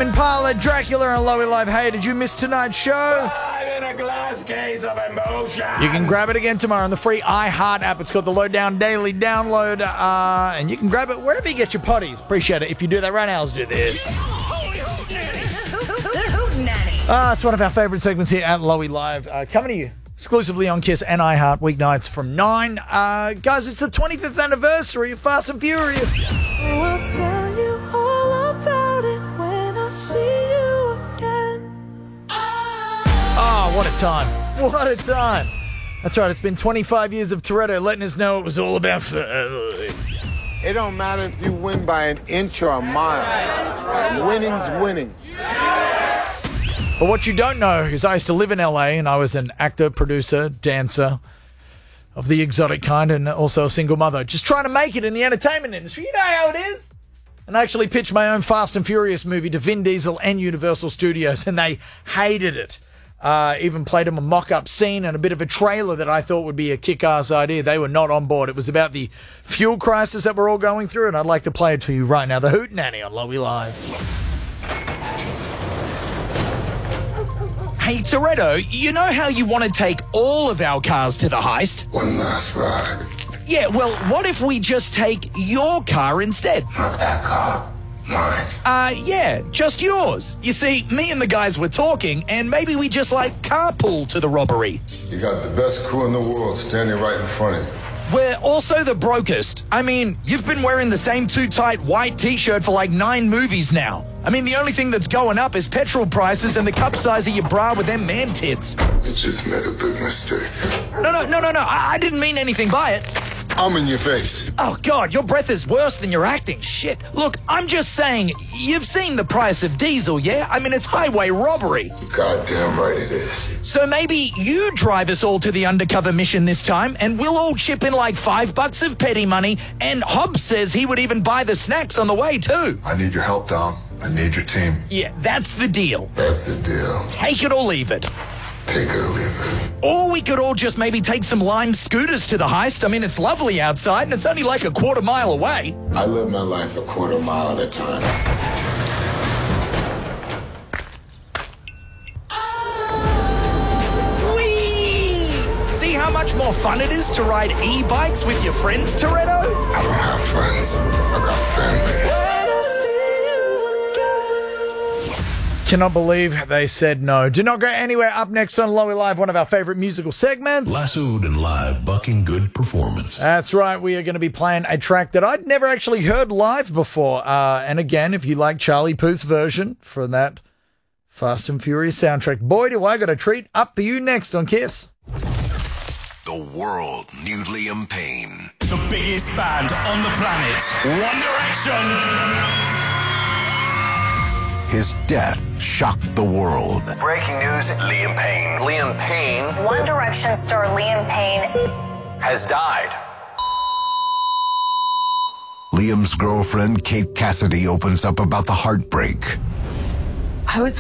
Tame Impala, Dracula, and Lowy Live. Hey, did you miss tonight's show? I'm in a glass case of emotion. You can grab it again tomorrow on the free iHeart app. It's called the Lowdown Daily Download, and you can grab it wherever you get your potties. Appreciate it. If you do that right now, let's do this. It's one of our favourite segments here at Lowy Live. Coming to you exclusively on Kiss and iHeart weeknights from 9. Guys, it's the 25th anniversary of Fast and Furious. I'll tell you all about it when I see you again. Oh, what a time. What a time. That's right, it's been 25 years of Toretto letting us know it was all about family. It don't matter if you win by an inch or a mile. Winning's winning. But what you don't know is I used to live in LA and I was an actor, producer, dancer of the exotic kind and also a single mother. Just trying to make it in the entertainment industry. You know how it is. And I actually pitched my own Fast and Furious movie to Vin Diesel and Universal Studios and they hated it. Even played them a mock-up scene and a bit of a trailer that I thought would be a kick-ass idea. They were not on board. It was about the fuel crisis that we're all going through and I'd like to play it to you right now. The Hootenanny on Lowy Live. Hey, Toretto, you know how you want to take all of our cars to the heist? One last ride. Yeah, well, what if we just take your car instead? Not that car. Mine. Yeah, just yours. You see, me and the guys were talking, and maybe we just, carpool to the robbery. You got the best crew in the world standing right in front of you. We're also the brokest. I mean, you've been wearing the same too-tight white T-shirt for 9 movies now. I mean, the only thing that's going up is petrol prices and the cup size of your bra with them man tits. You just made a big mistake. No. I didn't mean anything by it. I'm in your face. Oh, God, your breath is worse than your acting. Shit. Look, I'm just saying, you've seen the price of diesel, yeah? I mean, it's highway robbery. Goddamn right it is. So maybe you drive us all to the undercover mission this time, and we'll all chip in $5 of petty money, and Hobbs says he would even buy the snacks on the way, too. I need your help, Dom. I need your team. Yeah, that's the deal. That's the deal. Take it or leave it. Take it or leave it. Or we could all just maybe take some Lime scooters to the heist. I mean, it's lovely outside, and it's only a quarter mile away. I live my life a quarter mile at a time. Whee! See how much more fun it is to ride e-bikes with your friends, Toretto? I don't have friends. I got family. Cannot believe they said no. Do not go anywhere. Up next on Lowy Live, one of our favourite musical segments. Lassoed and live, bucking good performance. That's right. We are going to be playing a track that I'd never actually heard live before. And again, if you like Charlie Puth's version from that Fast and Furious soundtrack, boy, do I got a treat up for you next on Kiss. The world knew Liam Payne. The biggest band on the planet. One Direction. His death shocked the world. Breaking news, Liam Payne. Liam Payne One Direction star Liam Payne has died. Liam's girlfriend, Kate Cassidy, opens up about the heartbreak. I was